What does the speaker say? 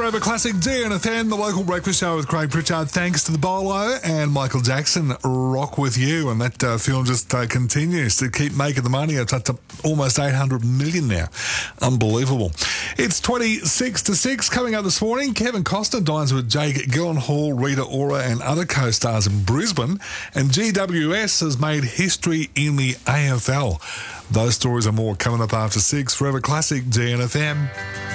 Forever Classic DNFM, the local breakfast show with Craig Pritchard. Thanks to the Bolo and Michael Jackson, Rock With You. And that film just continues to keep making the money. It's up to almost 800 million now. Unbelievable. It's 26 to 6. Coming up this morning, Kevin Costner dines with Jake Gyllenhaal, Rita Ora and other co-stars in Brisbane. And GWS has made history in the AFL. Those stories and more coming up after 6. Forever Classic DNFM.